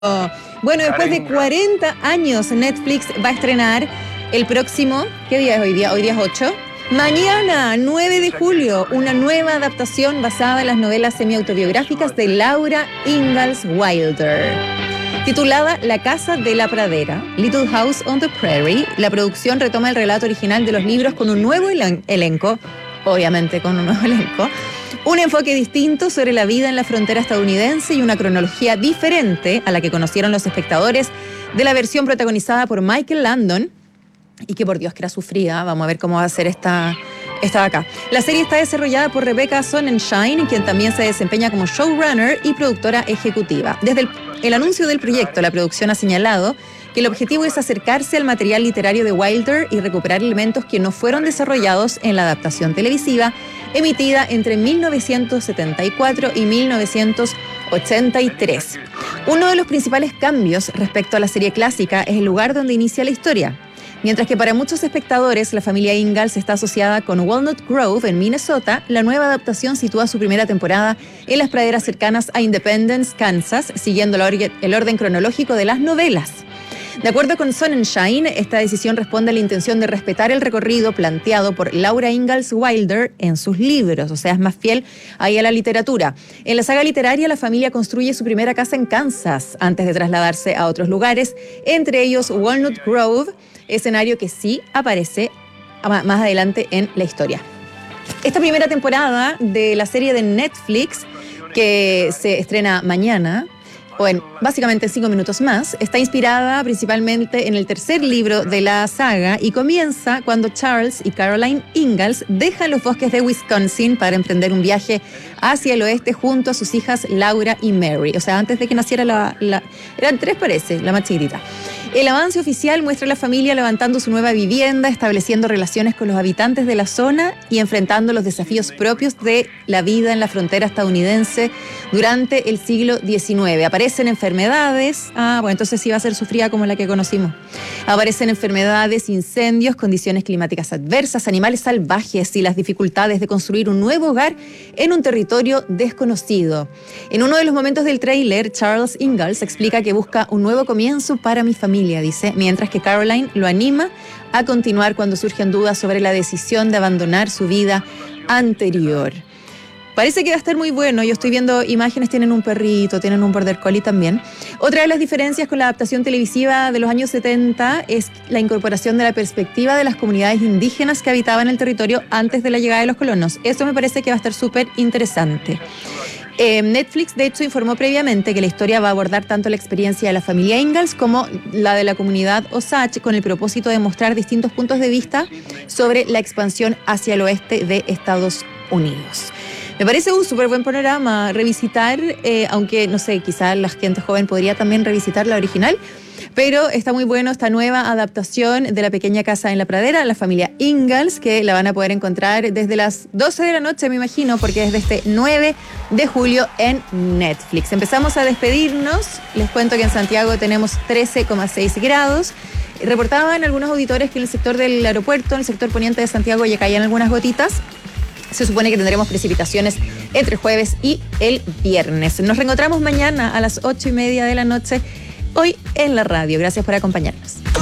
Bueno, después de 40 años, Netflix va a estrenar el próximo, ¿qué día es hoy día? Hoy día es 8. Mañana, 9 de julio, una nueva adaptación basada en las novelas semi-autobiográficas de Laura Ingalls Wilder. Titulada La Casa de la Pradera, Little House on the Prairie, la producción retoma el relato original de los libros con un nuevo elenco, obviamente con un nuevo elenco, un enfoque distinto sobre la vida en la frontera estadounidense y una cronología diferente a la que conocieron los espectadores de la versión protagonizada por Michael Landon, y que por Dios que era sufrida. Vamos a ver cómo va a ser esta de acá. La serie está desarrollada por Rebecca Sonnenschein, quien también se desempeña como showrunner y productora ejecutiva. Desde el anuncio del proyecto, la producción ha señalado que el objetivo es acercarse al material literario de Wilder y recuperar elementos que no fueron desarrollados en la adaptación televisiva emitida entre 1974 y 1983. Uno de los principales cambios respecto a la serie clásica es el lugar donde inicia la historia. Mientras que para muchos espectadores la familia Ingalls está asociada con Walnut Grove en Minnesota, la nueva adaptación sitúa su primera temporada en las praderas cercanas a Independence, Kansas, siguiendo el orden cronológico de las novelas. De acuerdo con Sonnenschein, esta decisión responde a la intención de respetar el recorrido planteado por Laura Ingalls Wilder en sus libros, o sea, es más fiel ahí a la literatura. En la saga literaria, la familia construye su primera casa en Kansas antes de trasladarse a otros lugares, entre ellos Walnut Grove, escenario que sí aparece más adelante en la historia. Esta primera temporada de la serie de Netflix, que se estrena mañana, básicamente en 5 minutos más, está inspirada principalmente en el tercer libro de la saga y comienza cuando Charles y Caroline Ingalls dejan los bosques de Wisconsin para emprender un viaje hacia el oeste junto a sus hijas Laura y Mary. O sea, antes de que naciera eran 3 parece, la más chiquitita. El avance oficial muestra a la familia levantando su nueva vivienda, estableciendo relaciones con los habitantes de la zona y enfrentando los desafíos propios de la vida en la frontera estadounidense durante el siglo XIX. Aparecen enfermedades, entonces sí va a ser sufrida como la que conocimos. Aparecen enfermedades, incendios, condiciones climáticas adversas, animales salvajes y las dificultades de construir un nuevo hogar en un territorio desconocido. En uno de los momentos del tráiler, Charles Ingalls explica que busca un nuevo comienzo para mi familia, dice, mientras que Caroline lo anima a continuar cuando surgen dudas sobre la decisión de abandonar su vida anterior. Parece que va a estar muy bueno. Yo estoy viendo imágenes, tienen un perrito, tienen un border collie también. Otra de las diferencias con la adaptación televisiva de los años 70 es la incorporación de la perspectiva de las comunidades indígenas que habitaban el territorio antes de la llegada de los colonos. Eso me parece que va a estar súper interesante. Netflix, de hecho, informó previamente que la historia va a abordar tanto la experiencia de la familia Ingalls como la de la comunidad Osage, con el propósito de mostrar distintos puntos de vista sobre la expansión hacia el oeste de Estados Unidos. Me parece un súper buen panorama revisitar, aunque, no sé, quizás la gente joven podría también revisitar la original, pero está muy bueno esta nueva adaptación de La Pequeña Casa en la Pradera, la familia Ingalls, que la van a poder encontrar desde las 12 de la noche, me imagino, porque es de este 9 de julio en Netflix. Empezamos a despedirnos. Les cuento que en Santiago tenemos 13,6 grados. Reportaban algunos auditores que en el sector del aeropuerto, en el sector poniente de Santiago, ya caían algunas gotitas. Se supone que tendremos precipitaciones entre jueves y el viernes. Nos reencontramos mañana a las 8:30 de la noche, hoy en la radio. Gracias por acompañarnos.